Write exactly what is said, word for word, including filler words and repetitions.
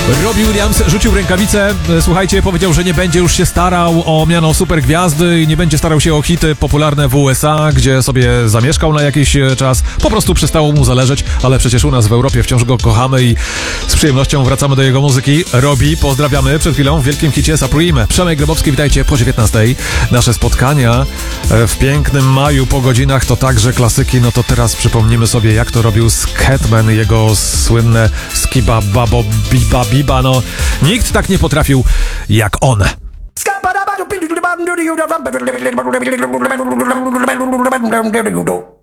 Robbie Williams rzucił rękawice, słuchajcie, powiedział, że nie będzie już się starał o miano supergwiazdy i nie będzie starał się o hity popularne w U S A, gdzie sobie zamieszkał na jakiś czas. Po prostu przestało mu zależeć, ale przecież u nas w Europie wciąż go kochamy i z przyjemnością wracamy do jego muzyki. Robbie, pozdrawiamy przed chwilą w wielkim hicie Supreme. Przemek Grabowski, witajcie po dziewiętnastej. Nasze spotkania w pięknym maju po godzinach to także klasyki. No to teraz przypomnimy sobie, jak to robił Scatman, jego słynne Skiba Babo Biba Biba. No, nikt tak nie potrafił jak on. Skapa